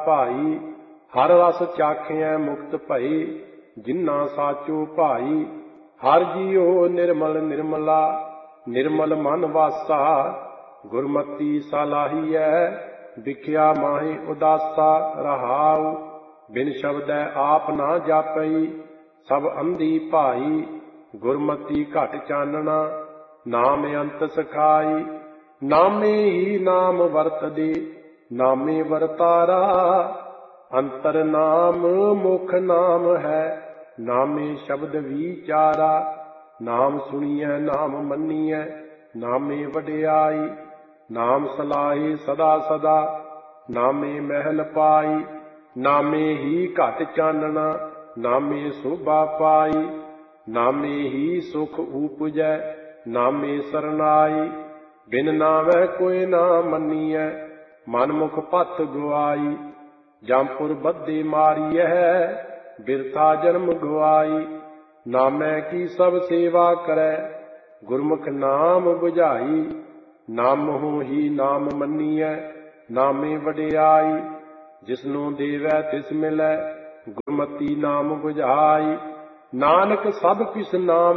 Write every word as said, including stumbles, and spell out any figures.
ਭਾਈ। ਹਰ ਰਸ ਚਾਖਿਐ ਮੁਕਤ ਭਈ, ਜਿਨ੍ਹਾਂ ਸਾਚੋ ਭਾਈ। ਹਰ ਜੀਉ ਨਿਰਮਲ ਨਿਰਮਲਾ, ਨਿਰਮਲ ਮਨ ਵਾਸਾ। ਗੁਰਮਤੀ ਸਲਾਹੀਐ, ਵਿਖਿਆ ਮਾਹੀ ਉਦਾਸਾ। ਰਹਾਉ ਬਿਨ ਸ਼ਬਦੈ ਆਪ ਨਾ ਜਾਪਈ, ਸਭ ਅੰਧੀ ਭਾਈ। ਗੁਰਮਤੀ ਘਟ ਚਾਨਣਾ, ਨਾਮ ਅੰਤ ਸਖਾਈ। ਨਾਮੇ ਹੀ ਨਾਮ ਵਰਤਦੇ, ਨਾਮੇ ਵਰਤਾਰਾ। ਅੰਤਰ ਨਾਮ ਮੁਖ ਨਾਮ ਹੈ, ਨਾਮੇ ਸ਼ਬਦ ਵਿਚਾਰਾ। ਨਾਮ ਸੁਣੀਐ ਨਾਮ ਮੰਨੀਐ, ਨਾਮੇ ਵਡਿਆਈ। ਨਾਮ ਸਲਾਹੇ ਸਦਾ ਸਦਾ, ਨਾਮੇ ਮਹਿਲ ਪਾਈ। ਨਾਮੇ ਹੀ ਘਟ ਚਾਨਣਾ, ਨਾਮੇ ਸੋਭਾ ਪਾਈ। ਨਾਮੇ ਹੀ ਸੁਖ ਊਪਜੈ, ਨਾਮੇ ਸਰਨਾਈ। ਬਿਨ ਨਾਮੈ ਕੋਈ ਨਾ ਮੰਨੀਐ, ਮਨ ਮੁਖ ਪਥ ਗੁਆਈ। ਜੰਪੁਰ ਬੱਧੇ ਮਾਰੀਐ, ਬਿਰਥਾ ਜਨਮ ਗਵਾਈ। ਨਾਮੈ ਕੀ ਸਭ ਸੇਵਾ ਕਰੈ, ਗੁਰਮੁਖ ਨਾਮ ਬੁਝਾਈ। ਨਾਮਹੁ ਹੀ ਨਾਮ ਮੰਨੀਐ, ਨਾਮੇ ਵਡਿਆਈ। ਜਿਸਨੂੰ ਦੇਵੈ ਤਿਸ ਮਿਲੈ, ਗੁਰਮਤੀ ਨਾਮ ਬੁਝਾਈ। ਨਾਨਕ ਸਭ ਕਿਸ ਨਾਮ